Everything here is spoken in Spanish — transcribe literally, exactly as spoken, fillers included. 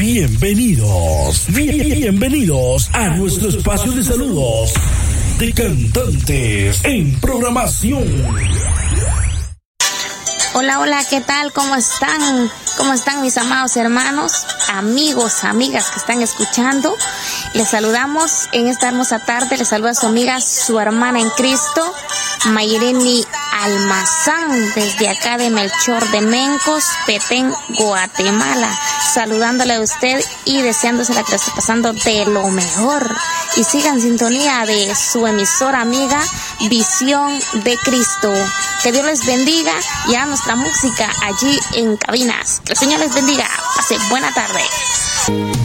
Bienvenidos, bienvenidos a nuestro espacio de saludos de cantantes en programación. Hola, hola, ¿qué tal? ¿Cómo están? ¿Cómo están mis amados hermanos, amigos, amigas que están escuchando? Les saludamos en esta hermosa tarde, les saluda su amiga, su hermana en Cristo, Mayreni Almazán, desde acá de Melchor de Mencos, Petén, Guatemala, saludándole a usted y deseándosela que le esté pasando de lo mejor. Y sigan en sintonía de su emisora amiga, Visión de Cristo. Que Dios les bendiga y a nuestra música allí en cabinas. Que el Señor les bendiga. Pase buena tarde.